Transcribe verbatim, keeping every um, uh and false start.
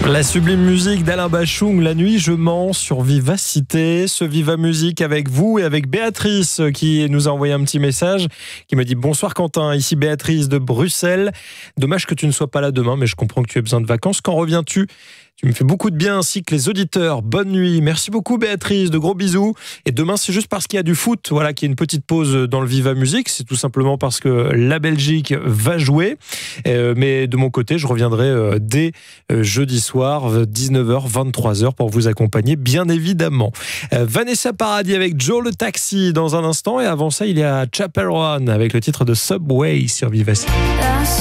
La sublime musique d'Alain Bachung, La nuit je mens sur Vivacité. Ce Viva Musique avec vous et avec Béatrice qui nous a envoyé un petit message qui me dit: bonsoir Quentin, ici Béatrice de Bruxelles. Dommage que tu ne sois pas là demain, mais je comprends que tu aies besoin de vacances. Quand reviens-tu ? Tu me fais beaucoup de bien ainsi que les auditeurs. Bonne nuit. Merci beaucoup Béatrice, de gros bisous. Et demain c'est juste parce qu'il y a du foot, voilà, qu'il y a une petite pause dans le Viva Musique. C'est tout simplement parce que la Belgique va jouer. Euh, mais de mon côté, je reviendrai euh, dès euh, jeudi soir, dix-neuf heures, vingt-trois heures pour vous accompagner, bien évidemment. Euh, Vanessa Paradis avec Joe le Taxi dans un instant. Et avant ça, il y a Chappell Roan avec le titre de Subway sur Vivacité.